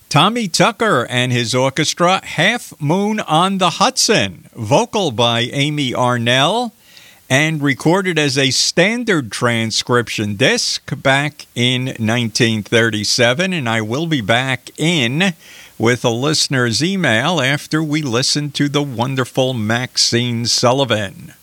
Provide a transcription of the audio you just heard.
Tommy Tucker and his orchestra, Half Moon on the Hudson, vocal by Amy Arnell, and recorded as a standard transcription disc back in 1937. And I will be back in with a listener's email after we listen to the wonderful Maxine Sullivan.